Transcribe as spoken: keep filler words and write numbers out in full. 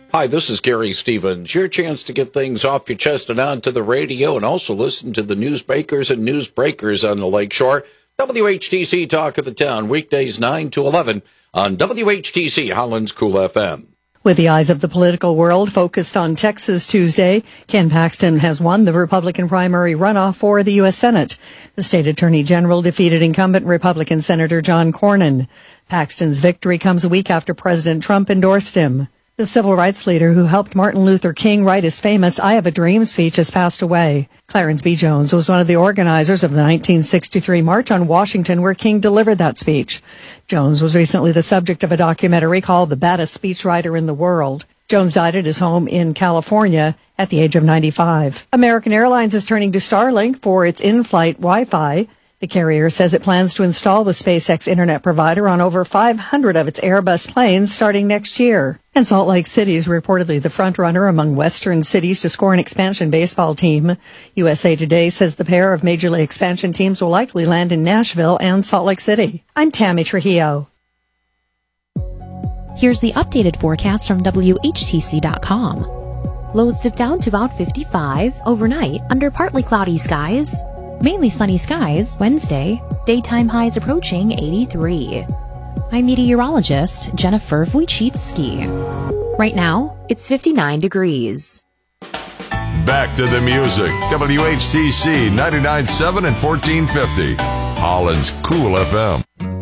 Hi, this is Gary Stevens. Your chance to get things off your chest and onto the radio, and also listen to the newsmakers and newsbreakers on the Lakeshore. W H T C Talk of the Town, weekdays nine to eleven on W H T C Holland's Cool F M. With the eyes of the political world focused on Texas Tuesday, Ken Paxton has won the Republican primary runoff for the U S Senate. The state attorney general defeated incumbent Republican Senator John Cornyn. Paxton's victory comes a week after President Trump endorsed him. The civil rights leader who helped Martin Luther King write his famous I Have a Dream speech has passed away. Clarence B. Jones was one of the organizers of the nineteen sixty-three March on Washington where King delivered that speech. Jones was recently the subject of a documentary called The Baddest Speechwriter in the World. Jones died at his home in California at the age of ninety-five. American Airlines is turning to Starlink for its in-flight Wi-Fi. The carrier says it plans to install the SpaceX internet provider on over five hundred of its Airbus planes starting next year. And Salt Lake City is reportedly the front-runner among Western cities to score an expansion baseball team. U S A Today says the pair of Major League expansion teams will likely land in Nashville and Salt Lake City. I'm Tammy Trujillo. Here's the updated forecast from W H T C dot com. Lows dip down to about fifty-five overnight under partly cloudy skies. Mainly sunny skies Wednesday, daytime highs approaching eighty-three. I'm meteorologist Jennifer Wojcicki. Right now, it's fifty-nine degrees. Back to the music. W H T C ninety-nine point seven and fourteen fifty. Holland's Cool F M.